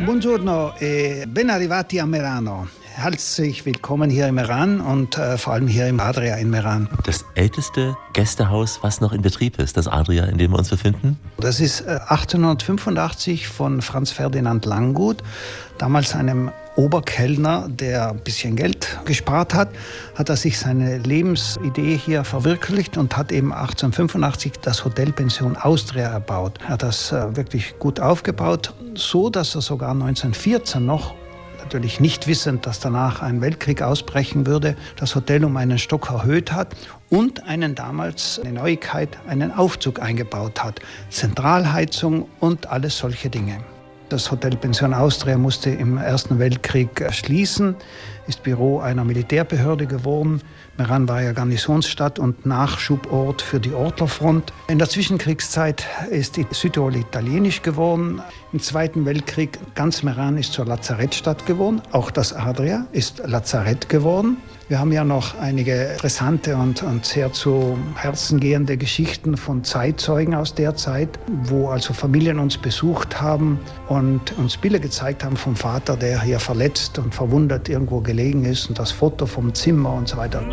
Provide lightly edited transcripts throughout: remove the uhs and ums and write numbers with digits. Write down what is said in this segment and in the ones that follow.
Buongiorno e ben arrivati a Merano. Herzlich willkommen hier in Meran und vor allem hier im Adria in Meran. Das älteste Gästehaus, was noch in Betrieb ist, das Adria, in dem wir uns befinden? Das ist 1885 von Franz Ferdinand Langguth, damals einem Oberkellner, der ein bisschen Geld gespart hat, hat er sich seine Lebensidee hier verwirklicht und hat eben 1885 das Hotel Pension Austria erbaut. Er hat das wirklich gut aufgebaut, so dass er sogar 1914 noch, natürlich nicht wissend, dass danach ein Weltkrieg ausbrechen würde, das Hotel um einen Stock erhöht hat und damals eine Neuigkeit, einen Aufzug eingebaut hat. Zentralheizung und alles solche Dinge. Das Hotel Pension Austria musste im Ersten Weltkrieg schließen, ist Büro einer Militärbehörde geworden. Meran war ja Garnisonsstadt und Nachschubort für die Ortlerfront. In der Zwischenkriegszeit ist die Südtirol italienisch geworden. Im Zweiten Weltkrieg ganz Meran ist zur Lazarettstadt geworden. Auch das Adria ist Lazarett geworden. Wir haben ja noch einige interessante und sehr zu Herzen gehende Geschichten von Zeitzeugen aus der Zeit, wo also Familien uns besucht haben und uns Bilder gezeigt haben vom Vater, der hier verletzt und verwundet irgendwo gelegen ist und das Foto vom Zimmer und so weiter.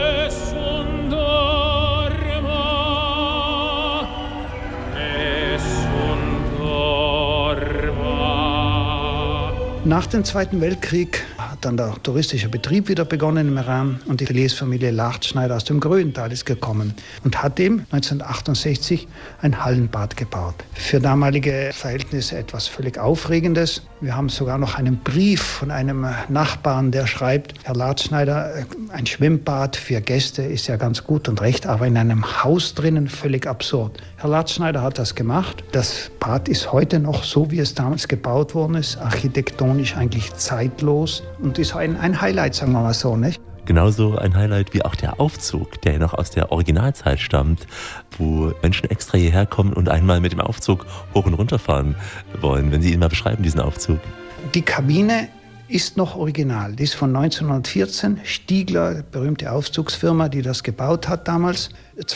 Nach dem Zweiten Weltkrieg hat dann der touristische Betrieb wieder begonnen in Meran und die Lehsfamilie Lachtschneider aus dem Gröhental ist gekommen und hat ihm 1968 ein Hallenbad gebaut. Für damalige Verhältnisse etwas völlig Aufregendes. Wir haben sogar noch einen Brief von einem Nachbarn, der schreibt, Herr Lachtschneider, ein Schwimmbad für Gäste ist ja ganz gut und recht, aber in einem Haus drinnen völlig absurd. Herr Lachtschneider hat das gemacht. Das Bad ist heute noch so, wie es damals gebaut worden ist, architektonisch eigentlich zeitlos und ist ein Highlight, sagen wir mal so, nicht? Genauso ein Highlight wie auch der Aufzug, der ja noch aus der Originalzeit stammt, wo Menschen extra hierher kommen und einmal mit dem Aufzug hoch und runter fahren wollen. Wenn Sie ihn mal beschreiben, diesen Aufzug. Die Kabine ist noch original. Die ist von 1914. Stiegler, berühmte Aufzugsfirma, die das gebaut hat damals.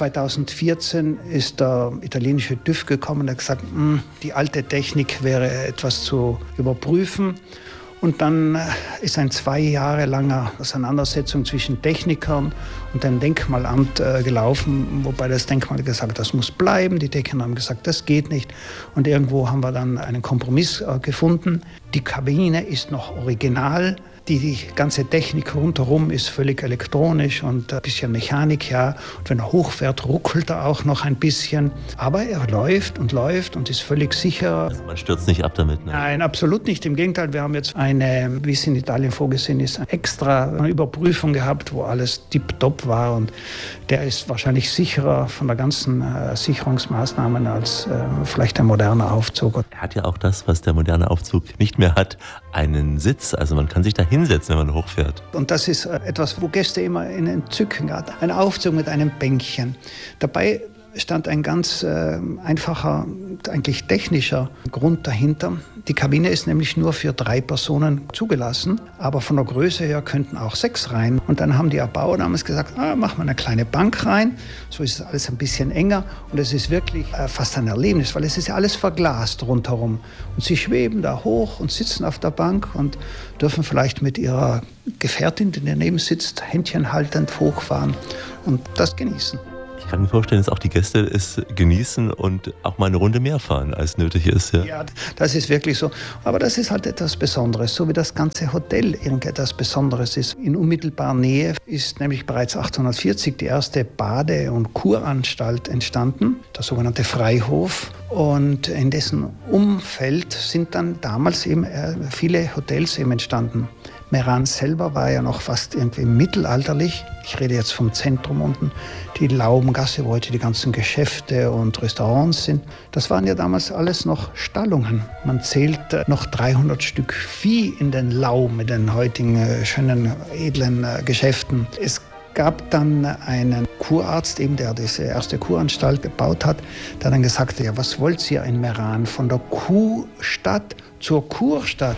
2014 ist der italienische TÜV gekommen und hat gesagt, die alte Technik wäre etwas zu überprüfen. Und dann ist ein 2 Jahre langer Auseinandersetzung zwischen Technikern und dem Denkmalamt gelaufen, wobei das Denkmal gesagt hat, das muss bleiben. Die Techniker haben gesagt, das geht nicht. Und irgendwo haben wir dann einen Kompromiss gefunden. Die Kabine ist noch original. Die ganze Technik rundherum ist völlig elektronisch und ein bisschen Mechanik, ja. Und wenn er hochfährt, ruckelt er auch noch ein bisschen. Aber er läuft und ist völlig sicher. Also man stürzt nicht ab damit, ne? Nein, absolut nicht. Im Gegenteil, wir haben jetzt eine, wie es in Italien vorgesehen ist, extra eine Überprüfung gehabt, wo alles tipptopp war. Und der ist wahrscheinlich sicherer von der ganzen Sicherungsmaßnahmen als vielleicht ein moderner Aufzug. Er hat ja auch das, was der moderne Aufzug nicht mehr hat, einen Sitz. Also man kann sich da hinsetzen, wenn man hochfährt. Und das ist etwas, wo Gäste immer in Entzücken hatten. Ein Aufzug mit einem Bänkchen. Dabei stand ein ganz einfacher, eigentlich technischer Grund dahinter. Die Kabine ist nämlich nur für 3 Personen zugelassen, aber von der Größe her könnten auch 6 rein. Und dann haben die Erbauer damals gesagt, machen wir eine kleine Bank rein, so ist es alles ein bisschen enger und es ist wirklich fast ein Erlebnis, weil es ist ja alles verglast rundherum. Und sie schweben da hoch und sitzen auf der Bank und dürfen vielleicht mit ihrer Gefährtin, die daneben sitzt, Händchen haltend hochfahren und das genießen. Ich kann mir vorstellen, dass auch die Gäste es genießen und auch mal eine Runde mehr fahren, als nötig ist. Ja, das ist wirklich so. Aber das ist halt etwas Besonderes, so wie das ganze Hotel irgendetwas Besonderes ist. In unmittelbarer Nähe ist nämlich bereits 1840 die erste Bade- und Kuranstalt entstanden, der sogenannte Freihof. Und in dessen Umfeld sind dann damals eben viele Hotels eben entstanden. Meran selber war ja noch fast irgendwie mittelalterlich. Ich rede jetzt vom Zentrum unten, die Laubengasse, wo heute die ganzen Geschäfte und Restaurants sind. Das waren ja damals alles noch Stallungen. Man zählt noch 300 Stück Vieh in den Lauben, in den heutigen schönen, edlen Geschäften. Es gab dann einen Kurarzt, eben, der diese erste Kuranstalt gebaut hat, der dann gesagt hat, ja, was wollt ihr in Meran? Von der Kuhstadt zur Kurstadt.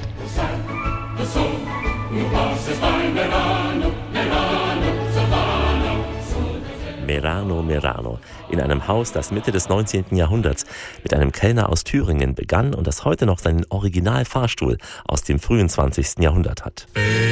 Merano Merano in einem Haus, das Mitte des 19. Jahrhunderts mit einem Kellner aus Thüringen begann und das heute noch seinen Originalfahrstuhl aus dem frühen 20. Jahrhundert hat.